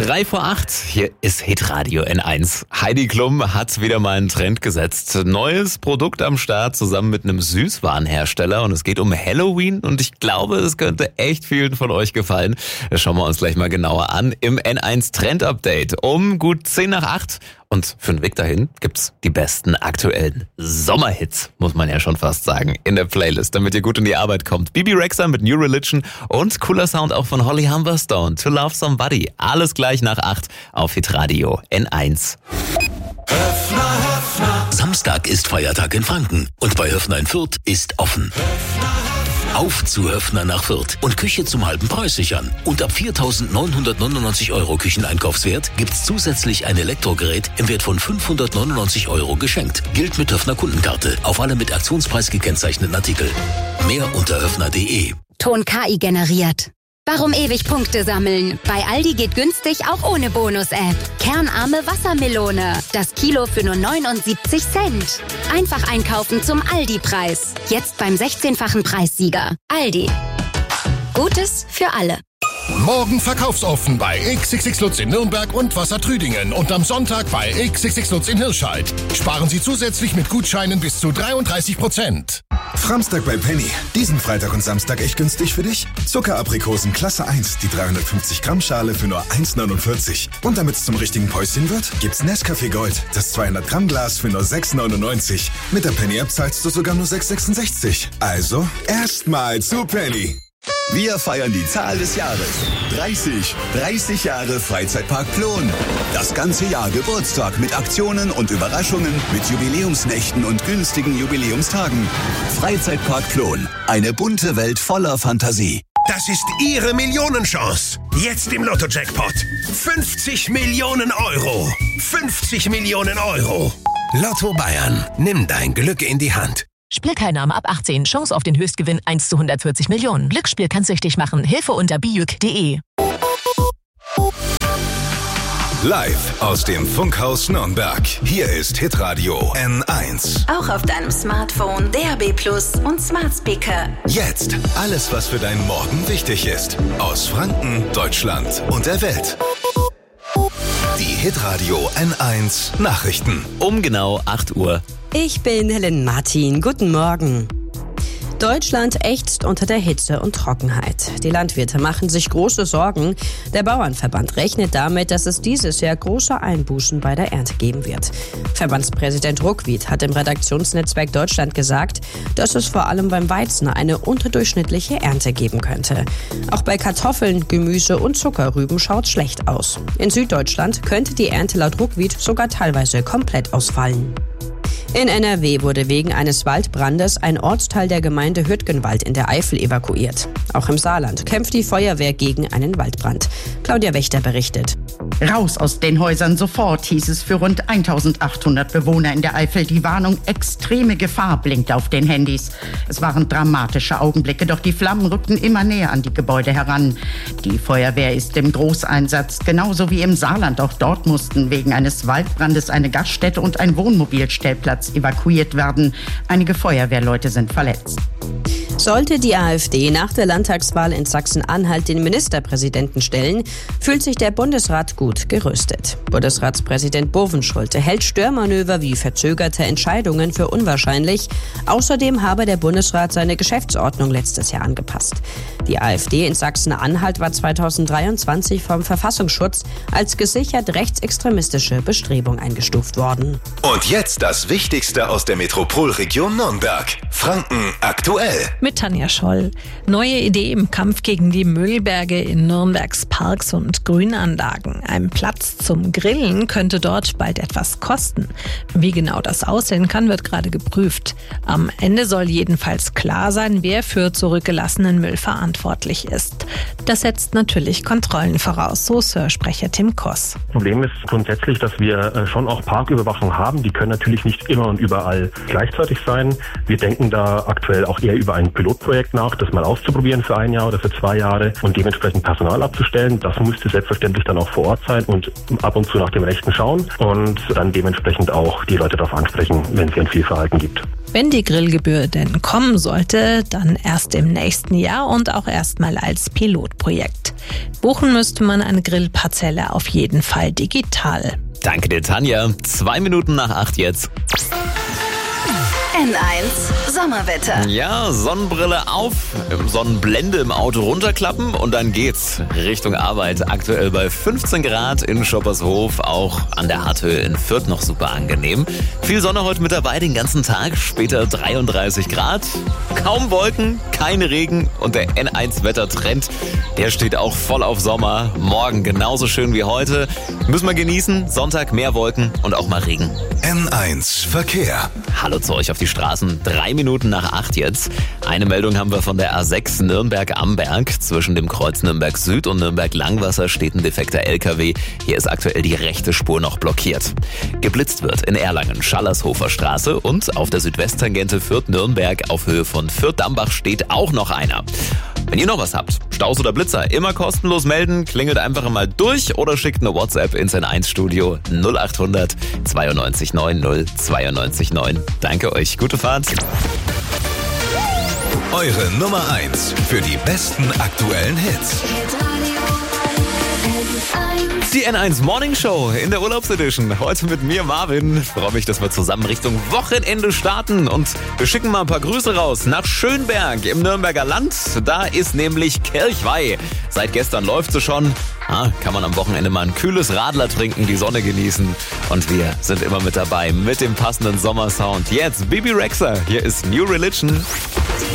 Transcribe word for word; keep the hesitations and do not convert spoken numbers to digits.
Drei vor acht, hier ist Hitradio N eins. Heidi Klum hat wieder mal einen Trend gesetzt. Neues Produkt am Start zusammen mit einem Süßwarenhersteller und es geht um Halloween und ich glaube, es könnte echt vielen von euch gefallen. Das schauen wir uns gleich mal genauer an im N eins Trend Update um gut zehn nach acht. Und für den Weg dahin gibt's die besten aktuellen Sommerhits, muss man ja schon fast sagen, in der Playlist, damit ihr gut in die Arbeit kommt. Bibi Rexha mit New Religion und cooler Sound auch von Holly Humberstone, To Love Somebody. Alles gleich nach acht auf Hitradio N eins. Höfner, Höfner. Samstag ist Feiertag in Franken und bei Höfner in Fürth ist offen. Höfner, Auf zu Höfner nach Fürth und Küche zum halben Preis sichern. Und ab viertausendneunhundertneunundneunzig Euro Kücheneinkaufswert gibt's zusätzlich ein Elektrogerät im Wert von fünfhundertneunundneunzig Euro geschenkt. Gilt mit Höfner Kundenkarte auf alle mit Aktionspreis gekennzeichneten Artikel. Mehr unter höfner punkt de. Ton K I generiert. Warum ewig Punkte sammeln? Bei Aldi geht günstig auch ohne Bonus-App. Kernarme Wassermelone. Das Kilo für nur neunundsiebzig Cent. Einfach einkaufen zum Aldi-Preis. Jetzt beim sechzehnfachen Preissieger. Aldi. Gutes für alle. Morgen verkaufsoffen bei X X X Lutz in Nürnberg und Wassertrüdingen und am Sonntag bei X X X Lutz in Hirscheid. Sparen Sie zusätzlich mit Gutscheinen bis zu dreiunddreißig Prozent. Framstag bei Penny. Diesen Freitag und Samstag echt günstig für dich? Zuckeraprikosen Klasse eins, die dreihundertfünfzig Gramm Schale für nur eins neunundvierzig. Und damit es zum richtigen Päuschen wird, gibt's Nescafé Gold, das zweihundert Gramm Glas für nur sechs neunundneunzig. Mit der Penny-App zahlst du sogar nur sechs sechsundsechzig. Also erstmal zu Penny. Wir feiern die Zahl des Jahres. dreißig. dreißig Jahre Freizeitpark Plon. Das ganze Jahr Geburtstag mit Aktionen und Überraschungen, mit Jubiläumsnächten und günstigen Jubiläumstagen. Freizeitpark Plon. Eine bunte Welt voller Fantasie. Das ist Ihre Millionenchance. Jetzt im Lotto-Jackpot. fünfzig Millionen Euro. fünfzig Millionen Euro. Lotto Bayern. Nimm dein Glück in die Hand. Spielteilnahme ab achtzehn. Chance auf den Höchstgewinn eins zu hundertvierzig Millionen. Glücksspiel kann süchtig machen. Hilfe unter bijuk punkt de. Live aus dem Funkhaus Nürnberg. Hier ist Hitradio N eins. Auch auf deinem Smartphone, D A B Plus und Smart Speaker. Jetzt alles, was für deinen Morgen wichtig ist. Aus Franken, Deutschland und der Welt. Die Hitradio N eins Nachrichten. Um genau acht Uhr. Ich bin Helen Martin. Guten Morgen. Deutschland ächzt unter der Hitze und Trockenheit. Die Landwirte machen sich große Sorgen. Der Bauernverband rechnet damit, dass es dieses Jahr große Einbußen bei der Ernte geben wird. Verbandspräsident Ruckwied hat im Redaktionsnetzwerk Deutschland gesagt, dass es vor allem beim Weizen eine unterdurchschnittliche Ernte geben könnte. Auch bei Kartoffeln, Gemüse und Zuckerrüben schaut schlecht aus. In Süddeutschland könnte die Ernte laut Ruckwied sogar teilweise komplett ausfallen. In N R W wurde wegen eines Waldbrandes ein Ortsteil der Gemeinde Hürtgenwald in der Eifel evakuiert. Auch im Saarland kämpft die Feuerwehr gegen einen Waldbrand. Claudia Wächter berichtet. Raus aus den Häusern sofort, hieß es für rund eintausendachthundert Bewohner in der Eifel. Die Warnung extreme Gefahr blinkt auf den Handys. Es waren dramatische Augenblicke, doch die Flammen rückten immer näher an die Gebäude heran. Die Feuerwehr ist im Großeinsatz, genauso wie im Saarland. Auch dort mussten wegen eines Waldbrandes eine Gaststätte und ein Wohnmobilstellplatz evakuiert werden. Einige Feuerwehrleute sind verletzt. Sollte die AfD nach der Landtagswahl in Sachsen-Anhalt den Ministerpräsidenten stellen, fühlt sich der Bundesrat gut gerüstet. Bundesratspräsident Bovenschulte hält Störmanöver wie verzögerte Entscheidungen für unwahrscheinlich. Außerdem habe der Bundesrat seine Geschäftsordnung letztes Jahr angepasst. Die AfD in Sachsen-Anhalt war zweitausenddreiundzwanzig vom Verfassungsschutz als gesichert rechtsextremistische Bestrebung eingestuft worden. Und jetzt das Wichtigste aus der Metropolregion Nürnberg. Franken aktuell. Mit Tanja Scholl. Neue Idee im Kampf gegen die Müllberge in Nürnbergs Parks und Grünanlagen. Ein Platz zum Grillen könnte dort bald etwas kosten. Wie genau das aussehen kann, wird gerade geprüft. Am Ende soll jedenfalls klar sein, wer für zurückgelassenen Müll verantwortlich ist. Das setzt natürlich Kontrollen voraus, so Sir-Sprecher Tim Koss. Problem ist grundsätzlich, dass wir schon auch Parküberwachung haben. Die können natürlich nicht immer und überall gleichzeitig sein. Wir denken da aktuell auch eher über ein Pilotprojekt nach, das mal auszuprobieren für ein Jahr oder für zwei Jahre und dementsprechend Personal abzustellen. Das müsste selbstverständlich dann auch vor Ort sein und ab und zu nach dem Rechten schauen und dann dementsprechend auch die Leute darauf ansprechen, wenn es ein Fehlverhalten gibt. Wenn die Grillgebühr denn kommen sollte, dann erst im nächsten Jahr und auch erstmal als Pilotprojekt. Buchen müsste man eine Grillparzelle auf jeden Fall digital. Danke dir, Tanja. Zwei Minuten nach acht jetzt. N eins Sommerwetter. Ja, Sonnenbrille auf, Sonnenblende im Auto runterklappen und dann geht's Richtung Arbeit. Aktuell bei fünfzehn Grad in Schoppershof, auch an der Harthöhe in Fürth noch super angenehm. Viel Sonne heute mit dabei den ganzen Tag, später dreiunddreißig Grad. Kaum Wolken, kein Regen und der N eins Wettertrend, der steht auch voll auf Sommer. Morgen genauso schön wie heute. Müssen wir genießen, Sonntag mehr Wolken und auch mal Regen. N eins Verkehr. Hallo zu euch auf die Straßen, drei Minuten nach acht jetzt. Eine Meldung haben wir von der A sechs Nürnberg-Amberg. Zwischen dem Kreuz Nürnberg Süd und Nürnberg-Langwasser steht ein defekter L K W. Hier ist aktuell die rechte Spur noch blockiert. Geblitzt wird in Erlangen, Schallershofer Straße und auf der Südwesttangente Fürth-Nürnberg auf Höhe von Fürth-Dambach steht auch noch einer. Wenn ihr noch was habt, Staus oder Blitzer, immer kostenlos melden, klingelt einfach mal durch oder schickt eine WhatsApp ins N eins Studio null acht hundert zweiundneunzig neun null zweiundneunzig neun. Danke euch, gute Fahrt. Eure Nummer eins für die besten aktuellen Hits. Die N eins Morning Show in der Urlaubsedition. Heute mit mir, Marvin. Ich freue mich, dass wir zusammen Richtung Wochenende starten. Und wir schicken mal ein paar Grüße raus nach Schönberg im Nürnberger Land. Da ist nämlich Kirchweih. Seit gestern läuft sie schon. Ah, kann man am Wochenende mal ein kühles Radler trinken, die Sonne genießen. Und wir sind immer mit dabei mit dem passenden Sommersound. Jetzt Bibi Rexha. Hier ist New Religion.